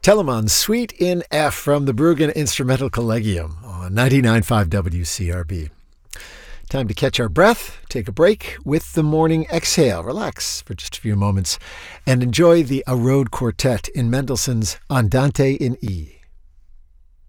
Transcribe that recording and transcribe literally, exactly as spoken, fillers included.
Telemann, Suite in F from the Bruggen Instrumental Collegium on ninety-nine point five W C R B. Time to catch our breath, take a break with the morning exhale. Relax for just a few moments and enjoy the A Road Quartet in Mendelssohn's Andante in E.